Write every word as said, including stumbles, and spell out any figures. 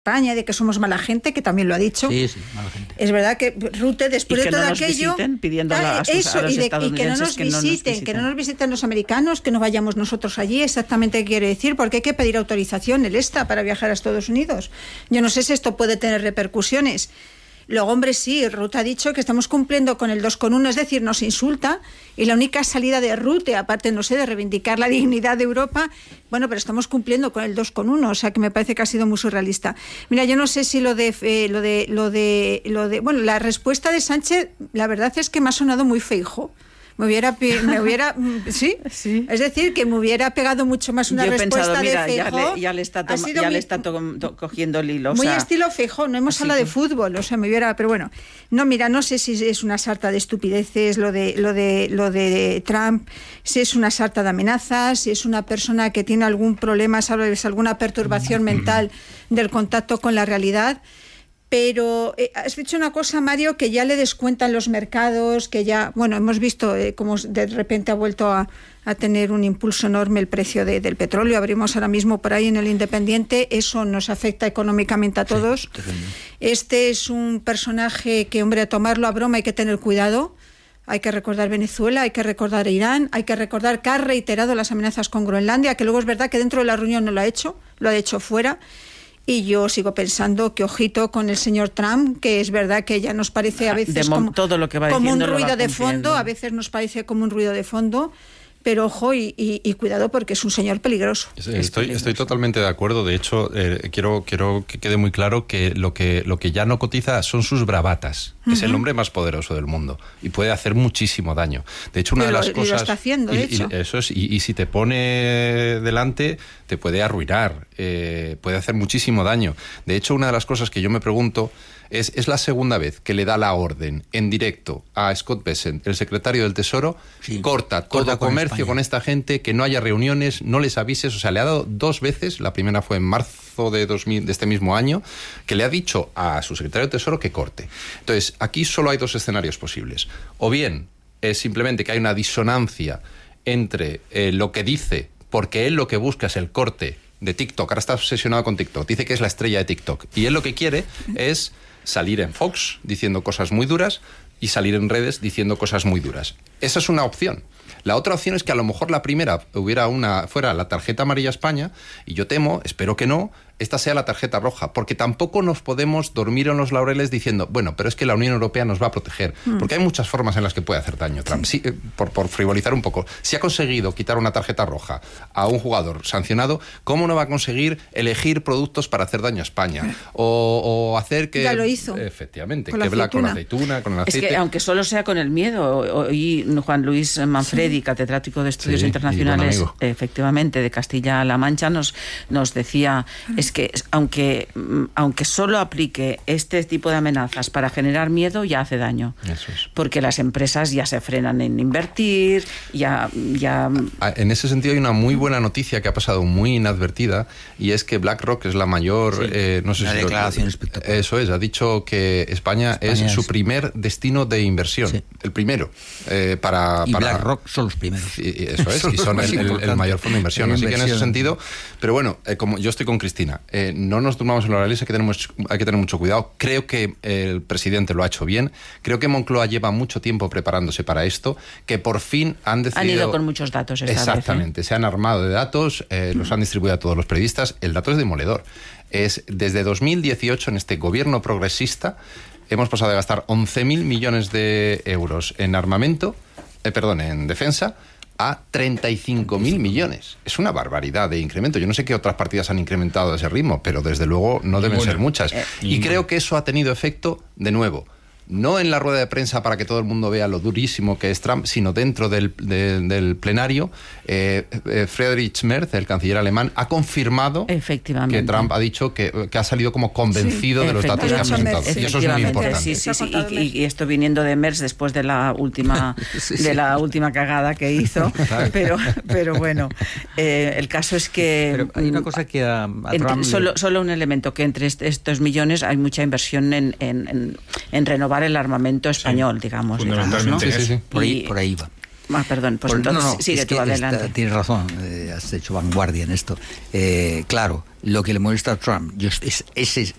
España, de que somos mala gente, que también lo ha dicho. Sí, sí, mala gente. Es verdad que Rutte, después y que de todo no nos aquello, visiten, pidiendo a, a, sus, eso, a los y, de, estadounidenses y que no nos que visiten, no nos visiten, que no nos visiten los americanos, que no vayamos nosotros allí, exactamente qué quiere decir, porque hay que pedir autorización, el ESTA, para viajar a Estados Unidos. Yo no sé si esto puede tener repercusiones. Luego, hombre, sí, Rutte ha dicho que estamos cumpliendo con el dos con uno, es decir, nos insulta, y la única salida de Rutte, aparte, no sé, de reivindicar la dignidad de Europa, bueno, pero estamos cumpliendo con el dos con uno, o sea, que me parece que ha sido muy surrealista. Mira, yo no sé si lo de, eh, lo de, lo de, lo de, bueno, la respuesta de Sánchez, la verdad es que me ha sonado muy Feijóo. Me hubiera, me hubiera ¿sí? sí, es decir, que me hubiera pegado mucho más una Yo he respuesta pensado, mira, de Feijóo. Ya le, ya le está, toma, ya muy, le está to, to, cogiendo el hilo. Muy o sea, estilo Feijóo, no hemos hablado que... de fútbol, o sea, me hubiera, pero bueno, no, mira, no sé si es una sarta de estupideces lo de, lo de, lo de Trump, si es una sarta de amenazas, si es una persona que tiene algún problema, sabes, alguna perturbación mental del contacto con la realidad. Pero eh, has dicho una cosa, Mario, que ya le descuentan los mercados, que ya, bueno, hemos visto eh, cómo de repente ha vuelto a, a tener un impulso enorme el precio de, del petróleo. Abrimos ahora mismo por ahí en el Independiente, eso nos afecta económicamente a todos. Sí, este es un personaje que, hombre, a tomarlo a broma hay que tener cuidado. Hay que recordar Venezuela, hay que recordar Irán, hay que recordar que ha reiterado las amenazas con Groenlandia, que luego es verdad que dentro de la reunión no lo ha hecho, lo ha hecho fuera. Y yo sigo pensando que ojito con el señor Trump, que es verdad que ya nos parece a veces como, todo lo que va como un ruido ruido de fondo, a veces nos parece como un ruido de fondo, pero ojo y, y, y cuidado porque es un señor peligroso. Estoy, es peligroso. Estoy totalmente de acuerdo. De hecho, eh, quiero, quiero que quede muy claro que lo que lo que ya no cotiza son sus bravatas. Uh-huh. Es el hombre más poderoso del mundo y puede hacer muchísimo daño. De hecho, una pero de las lo, cosas... Y lo está haciendo, de y, hecho. Y eso es, y, y si te pone delante, te puede arruinar, eh, puede hacer muchísimo daño. De hecho, una de las cosas que yo me pregunto es, es la segunda vez que le da la orden en directo a Scott Bessent, el secretario del Tesoro, sí, corta todo corta con comercio España. Con esta gente, que no haya reuniones, no les avises. O sea, le ha dado dos veces, la primera fue en marzo de, dos mil, de este mismo año, que le ha dicho a su secretario del Tesoro que corte. Entonces, aquí solo hay dos escenarios posibles. O bien es simplemente que hay una disonancia entre eh, lo que dice, porque él lo que busca es el corte de TikTok. Ahora está obsesionado con TikTok. Dice que es la estrella de TikTok. Y él lo que quiere es salir en Fox diciendo cosas muy duras y salir en redes diciendo cosas muy duras. Esa es una opción. La otra opción es que a lo mejor la primera hubiera una fuera la tarjeta amarilla España, y yo temo, espero que no, esta sea la tarjeta roja, porque tampoco nos podemos dormir en los laureles diciendo, bueno, pero es que la Unión Europea nos va a proteger, mm. porque hay muchas formas en las que puede hacer daño Trump. Sí. Sí, por, por frivolizar un poco, si ha conseguido quitar una tarjeta roja a un jugador sancionado, ¿cómo no va a conseguir elegir productos para hacer daño a España? O, o hacer que... Ya lo hizo. Efectivamente, con que la con la aceituna, con el aceite. Es que aunque solo sea con el miedo, hoy Juan Luis Manfredi, sí. catedrático de Estudios sí, Internacionales, efectivamente, de Castilla-La Mancha, nos, nos decía, es que aunque aunque solo aplique este tipo de amenazas para generar miedo, ya hace daño. Eso es. Porque las empresas ya se frenan en invertir, ya, ya... En ese sentido hay una muy buena noticia que ha pasado muy inadvertida, y es que BlackRock es la mayor... Sí, eh, no sé una si declaración lo, espectacular. Eso es, ha dicho que España, España es, es su primer destino de inversión. Sí. El primero. Eh, para, y para... BlackRock son los primeros. Y, eso es, y son el, el, el mayor fondo de inversión. Así que en ese sentido... Pero bueno, eh, como yo estoy con Cristina, eh, no nos durmamos en los laureles, hay que tener mucho, hay que tener mucho cuidado. Creo que el presidente lo ha hecho bien. Creo que Moncloa lleva mucho tiempo preparándose para esto, que por fin han decidido... Han ido con muchos datos esta Exactamente, vez, ¿eh? Se han armado de datos, eh, los han distribuido a todos los periodistas. El dato es demoledor. Es desde dos mil dieciocho, en este gobierno progresista, hemos pasado de gastar once mil millones de euros en armamento, eh, perdón, en defensa, a treinta y cinco mil millones. Es una barbaridad de incremento. Yo no sé qué otras partidas han incrementado a ese ritmo, pero desde luego no deben Ninguna. ser muchas. Eh, y ninguna. Creo que eso ha tenido efecto, de nuevo, no en la rueda de prensa para que todo el mundo vea lo durísimo que es Trump, sino dentro del, de, del plenario. Eh, eh, Friedrich Merz, el canciller alemán, ha confirmado que Trump ha dicho que, que ha salido como convencido sí, de los datos que ha presentado. Y eso es muy importante. Sí, sí, sí. Y, y esto viniendo de Merz después de la última sí, sí. de la última cagada que hizo. pero, pero bueno, eh, el caso es que... Pero hay una cosa que a, a entre, Trump... Solo, solo un elemento, que entre estos millones hay mucha inversión en, en, en, en renovar el armamento español, sí, digamos, digamos, ¿no? Sí, sí, sí. Por ahí, por ahí va. Ah, perdón, pues Por, entonces no, no, sigue tú adelante. Esta, tienes razón, eh, has hecho vanguardia en esto. Eh, claro, lo que le molesta a Trump, yo, es, ese